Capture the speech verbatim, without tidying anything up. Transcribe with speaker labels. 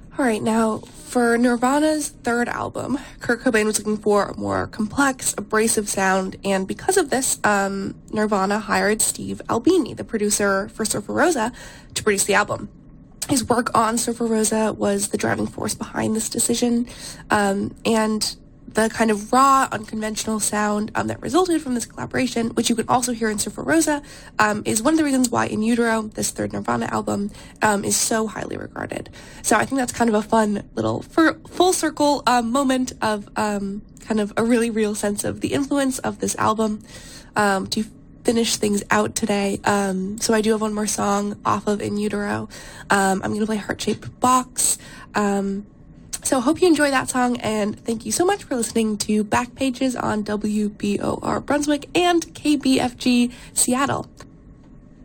Speaker 1: All right, now for Nirvana's third album, Kurt Cobain was looking for a more complex, abrasive sound, and because of this, um, Nirvana hired Steve Albini, the producer for Surfer Rosa, to produce the album. His work on Surfer Rosa was the driving force behind this decision, um, and the kind of raw, unconventional sound um, that resulted from this collaboration, which you can also hear in Surfer Rosa, um, is one of the reasons why In Utero, this third Nirvana album, um, is so highly regarded. So I think that's kind of a fun little for, full circle um, moment of um, kind of a really real sense of the influence of this album um, to finish things out today. Um, so I do have one more song off of In Utero. Um, I'm going to play Heart-Shaped Box. Um, So I hope you enjoy that song, and thank you so much for listening to Back Pages on W B O R Brunswick and K B F G Seattle.